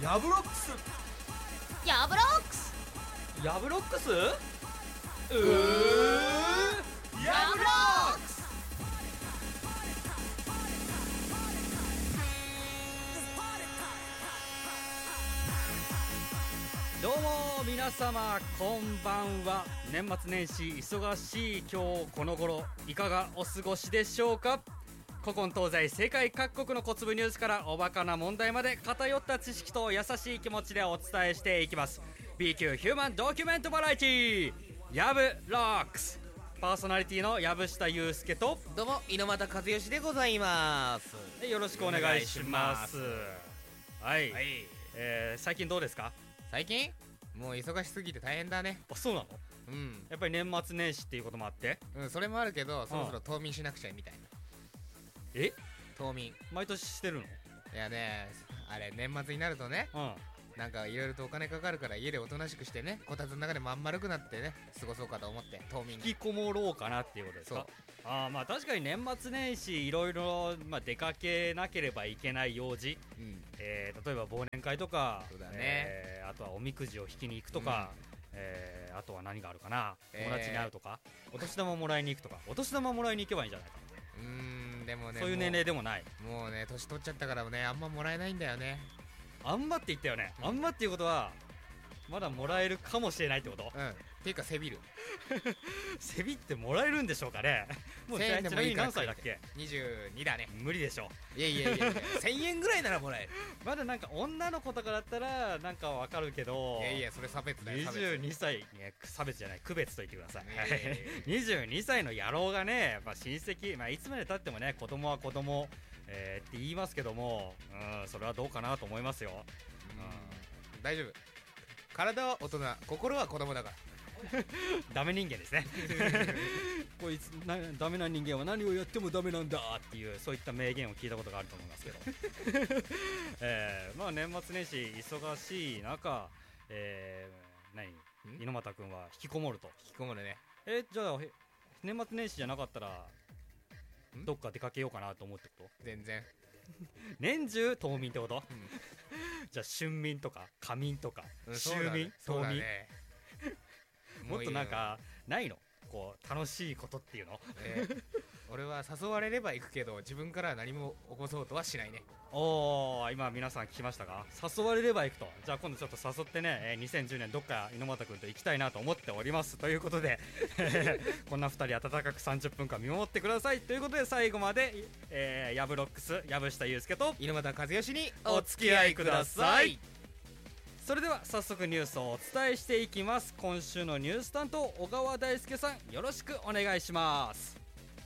ヤブロックス。 ヤブロックス。 ヤブロックス。 ヤブロックス。 どうも皆様こんばんは。年末年始忙しい今日この頃いかがお過ごしでしょうか。古今東西世界各国の小粒ニュースからおバカな問題まで偏った知識と優しい気持ちでお伝えしていきます。 B 級ヒューマンドキュメントバラエティーヤブロックス。パーソナリティの藪下祐介とどうも猪俣和義でございます。 よろしくお願いします。はい、 はい、 最近どうですか。 最近もう忙しすぎて大変だね。 あ、そうなの。 うんやっぱり年末年始っていうこともあって、 それもあるけどそろそろ冬眠しなくちゃみたいな。 え、 冬眠。 毎年してるの。 いやね、あれ年末になるとね、なんかいろいろとお金かかるから家でおとなしくしてね、こたつの中でまん丸くなってね過ごそうかと思って冬眠。 引きこもろうかなっていうことですか。ああ、まあ確かに年末年始いろいろ出かけなければいけない用事、例えば忘年会とか、 そうだね、 あとはおみくじを引きに行くとか、あとは何があるかな、友達に会うとか、お年玉もらいに行くとか。お年玉もらいに行けばいいんじゃないか。 でもね、 そういう年齢でもない。 もうね年取っちゃったからね、あんまもらえないんだよね。 あんまって言ったよね、あんまっていうことはまだもらえるかもしれないってこと。 っていうかせびるせびってもらえるんでしょうかね。もうちなみに何歳だっけ。 22だね。 無理でしょ。 いや1000円ぐらいならもらえる。 まだなんか女の子とかだったらなんかわかるけど、 いやそれ差別だよ。 22歳ね、差別じゃない、区別と言ってください。22歳の野郎がね、親戚、いつまでたってもね子供は子供、って言いますけども、それはどうかなと思いますよ。 大丈夫、体は大人、心は子供だからダメ人間ですねこいつダメな人間は何をやってもダメなんだっていう、そういった名言を聞いたことがあると思いますけど年末年始忙しい中、猪俣君は引きこもると。 引きこもるね。 じゃあ年末年始じゃなかったらどっか出かけようかなと思ってこと。 全然年中冬眠ってこと、じゃあ春眠とか夏眠とか秋眠、冬眠、もっとなんかないの、こう楽しいことっていうの。 俺は誘われれば行くけど自分からは何も起こそうとはしないね。 今皆さん聞きましたか。誘われれば行くと。じゃあ今度ちょっと誘ってね、2010年どっか猪俣君と行きたいなと思っておりますということでこんな2人温かく30分間見守ってくださいということで、最後まで、ヤブロックス藪下祐介と猪俣和義にお付き合いください。それでは早速ニュースをお伝えしていきます。今週のニュース担当小川大輔さん、よろしくお願いします。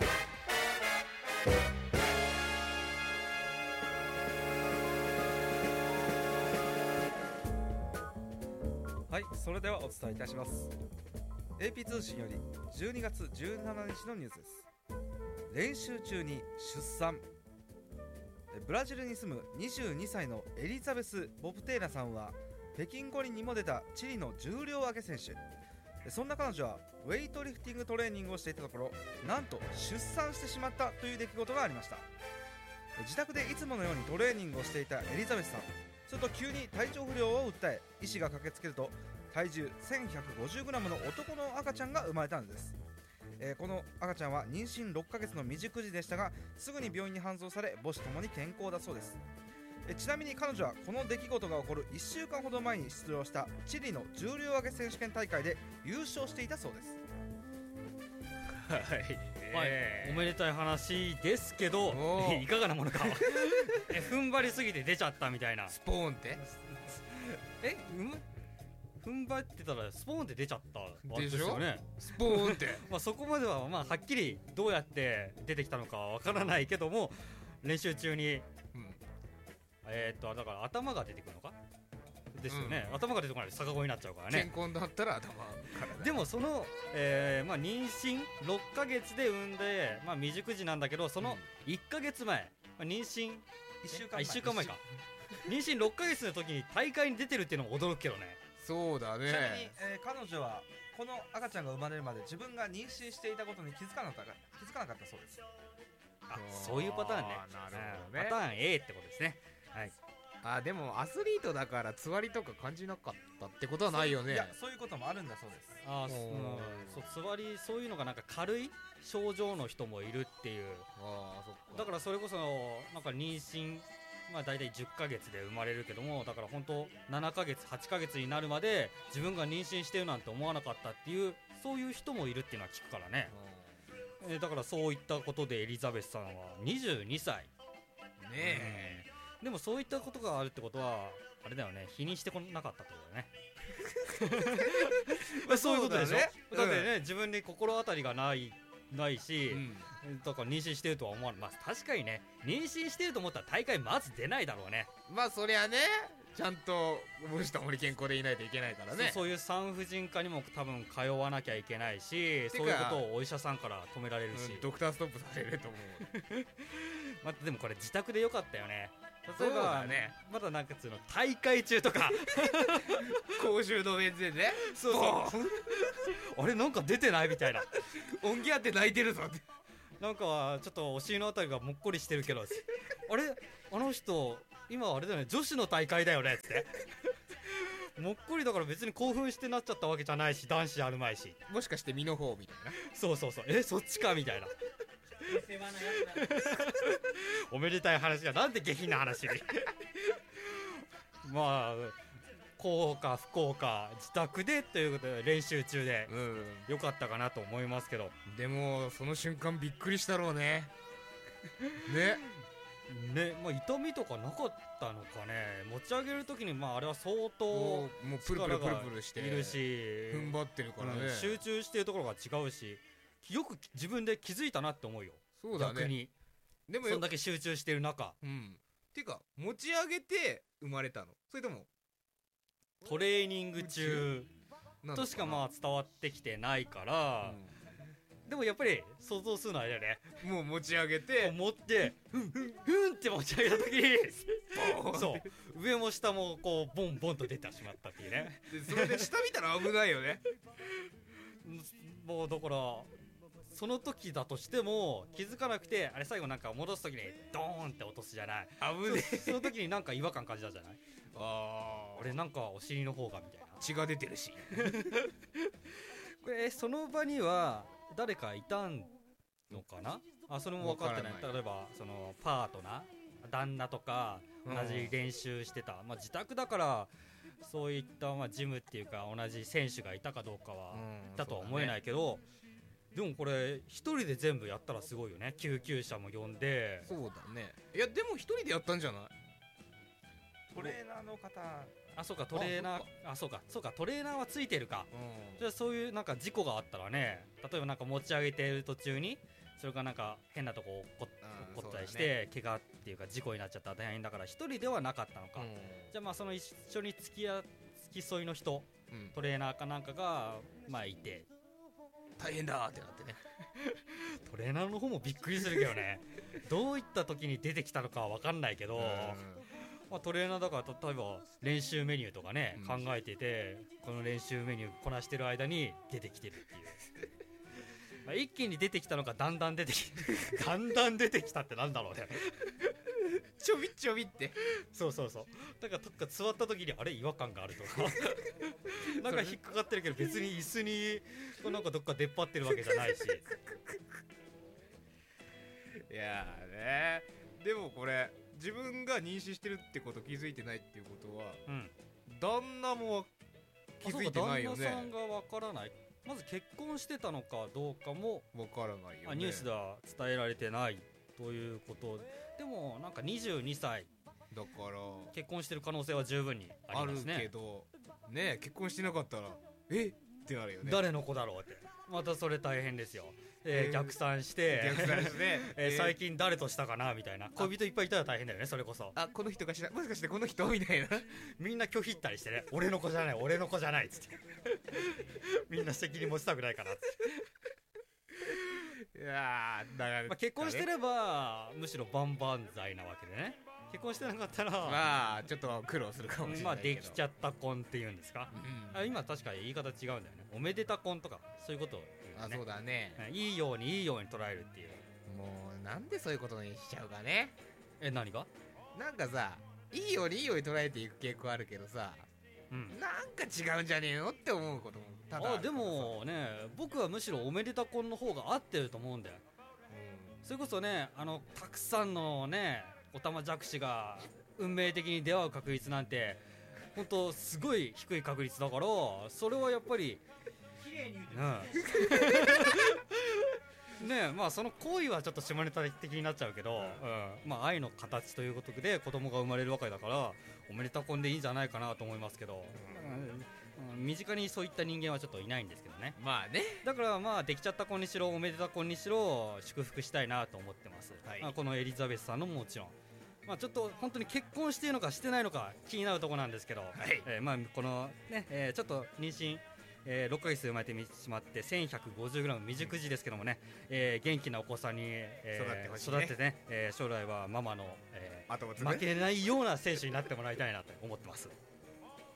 はい、それではお伝えいたします。 AP 通信より12月17日のニュースです。練習中に出産。ブラジルに住む22歳のエリザベス・ボプテーラさんは北京五輪にも出たチリの重量挙げ選手。そんな彼女はウェイトリフティングトレーニングをしていたところ、なんと出産してしまったという出来事がありました。自宅でいつものようにトレーニングをしていたエリザベスさん、すると急に体調不良を訴え、医師が駆けつけると体重 1150g の男の赤ちゃんが生まれたんです。この赤ちゃんは妊娠6ヶ月の未熟児でしたが、すぐに病院に搬送され母子ともに健康だそうです。ちなみに彼女はこの出来事が起こる1週間ほど前に出場したチリの重量挙げ選手権大会で優勝していたそうです。 おめでたい話ですけどいかがなものか踏ん張りすぎて出ちゃったみたいな。 スポーンって踏ん張ってたらスポーンって出ちゃったでしょね。 スポーンってそこまでははっきりどうやって出てきたのかはわからないけども、練習中に、だから頭が出てくるのかですよね。頭が出てこないと逆子になっちゃうからね。 健康だったら頭からだ。 でもその、妊娠6ヶ月で産んで、未熟児なんだけど、その1ヶ月前、妊娠1週間前か妊娠6ヶ月の時に大会に出てるっていうのも驚くけどね。 そうだね。 ちなみに、彼女はこの赤ちゃんが生まれるまで自分が妊娠していたことに気づかなかったそうです。 そういうパターンね。 なるほどね。 パターン A ってことですね。はい。 あ、でもアスリートだからつわりとか感じなかったってことはないよね。 いや、そういうこともあるんだそうです。 あー、そうつわり、そういうのがなんか軽い症状の人もいるっていう。 ああ、そっか。 だからそれこそなんか妊娠、まあ大体10ヶ月で生まれるけども、だから本当7ヶ月8ヶ月になるまで自分が妊娠してるなんて思わなかったっていう、そういう人もいるっていうのは聞くからね。だからそういったことでエリザベスさんは22歳ねえ、 でもそういったことがあるってことはあれだよね、否認してこなかったってことだよね。そういうことでしょ。だってね、自分に心当たりがないし、だから妊娠してるとは思わない。まあ確かにね、妊娠してると思ったら大会まず出ないだろうね。 まあそりゃね、ちゃんと母子ともに健康でいないといけないからね。 そういう産婦人科にも多分通わなきゃいけないし、そういうことをお医者さんから止められるし、 ドクターストップされると思う。 まあ、でもこれ自宅でよかったよね。例えそうばだね、 まだなんかつうの大会中とか公衆の面前でね、 そうあれなんか出てないみたいな、 音源あって泣いてるぞって。 なんかちょっとお尻のあたりがもっこりしてるけど、あれあの人今あれだよね、女子の大会だよねってもっこりだから別に興奮してなっちゃったわけじゃないし、男子あるまいし、 もしかして身の方みたいな。 そうそっちかみたいなおめでたい話がなんで下品な話にまあ幸か不幸か自宅でということで練習中でよかったかなと思いますけど、 でもその瞬間びっくりしたろうね。 ね、まあ、痛みとかなかったのかね。持ち上げるときにまああれは相当もうプルプルプルプルしているし、 踏ん張ってるからね、 集中してるところが違うし、よく自分で気づいたなって思うよ。 そうだね。 逆にでもそんだけ集中してる中、 っていうか持ち上げて生まれたの、それともトレーニング中としかまあ伝わってきてないから、でもやっぱり想像するのはあれだよね、 もう持ち上げて持ってふんって持ち上げた時にそう上も下もこうボンボンと出てしまったっていうね。 でそれで下見たら危ないよね。 もうだからその時だとしても気づかなくて、あれ最後なんか戻す時にドーンって落とすじゃない、 危ねえ。 その時になんか違和感感じたじゃない。俺なんかお尻の方がみたいな、 血が出てるしこれその場には誰かいたのかな。それも分かってない。例えばそのパートナー旦那とか同じ練習してた、まあ、自宅だからそういったまあジムっていうか同じ選手がいたかどうかはいたとは思えないけど、でもこれ一人で全部やったらすごいよね。救急車も呼んで。 そうだね。いやでも一人でやったんじゃない。 トレーナーの方、 そうかトレーナー、そうかトレーナーはついてるか、じゃあそういうなんか事故があったらね、例えばなんか持ち上げてる途中にそれがなんか変なとこ落っこったりして、怪我っていうか事故になっちゃったら大変だから一人ではなかったのか、じゃあまあその一緒に付き添いの人、トレーナーかなんかがまあいて大変だってなってねトレーナーの方もびっくりするけどねどういった時に出てきたのかは分かんないけど、まあ、トレーナーだから例えば練習メニューとかね、考えててこの練習メニューこなしてる間に出てきてるっていうまあ一気に出てきたのかだんだん出てきたってなんだろうねちょびちょびってそうだからどっか座った時にあれ違和感があるとかなんか引っかかってるけど別に椅子になんかどっか出っ張ってるわけじゃないしいやーね。でもこれ自分が妊娠してるってこと気づいてないっていうことは、旦那も気づいてないよね。 旦那さんがわからない。まず結婚してたのかどうかもわからないよね。 ニュースでは伝えられてないということでもなんか22歳だから結婚してる可能性は十分にありますね。 あるけどね、結婚してなかったらってなるよね。 誰の子だろうってまたそれ大変ですよ。逆算して最近誰としたかなみたいな、恋人いっぱいいたら大変だよね。それこそこの人かしら、もしかしてこの人みたいなみんな拒否ったりしてね、俺の子じゃないっつってみんな責任持ちたくないからっつっていやだから、 まあ、結婚してればむしろ万々歳なわけでね。結婚してなかったらまあちょっと苦労するかもしれないけど、 まあできちゃった婚っていうんですか、今確かに言い方違うんだよね。おめでた婚とかそういうことを言うね。 そうだね。 いいように捉えるっていう。 もうなんでそういうことにしちゃうかね。 何がなんかさ、 いいようにいいように捉えていく傾向あるけどさ、なんか違うんじゃねえのって思うことも多々ある。 でもね、僕はむしろおめでた婚の方が合ってると思うんだよ。それこそね、たくさんのねオタマジャクシが運命的に出会う確率なんて本当すごい低い確率だから、それはやっぱり綺麗に言うね。まあその行為はちょっと下ネタ的になっちゃうけど、まあ愛の形ということで子供が生まれるわけだからおめでた婚でいいんじゃないかなと思いますけど、身近にそういった人間はちょっといないんですけどね。 まあね、 だからまあできちゃった婚にしろおめでた婚にしろ祝福したいなと思ってます、まあ、このエリザベスさんのもちろん、まあ、ちょっと本当に結婚しているのかしてないのか気になるところなんですけど、まあこのね、ちょっと妊娠6ヶ月で生まれてしまって 1150g 未熟児ですけどもね、元気なお子さんに、育ってね、将来はママの、負けないような選手になってもらいたいなと思ってます。